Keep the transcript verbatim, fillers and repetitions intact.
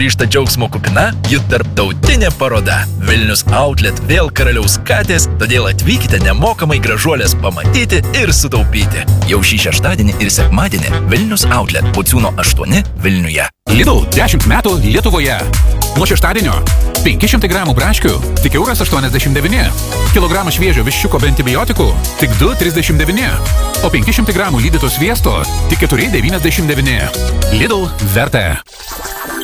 sugrįžta džiaugsmo kupina, jų tarptautinė paroda. Vilnius Outlet vėl karaliaus katės, todėl atvykite nemokamai gražuolės pamatyti ir sutaupyti. Jau šį šeštadienį ir sekmadienį Vilnius Outlet Pociūno aštuoni Vilniuje. Lidl dešimt metų Lietuvoje. Nuo šeštadienio penki šimtai gramų braškių tik euras aštuoniasdešimt devyni. Kilogramą šviežio viščiuko be antibiotikų tik du trisdešimt devyni. O penki šimtai gramų lydyto sviesto tik keturi devyniasdešimt devyni. Lidl verta.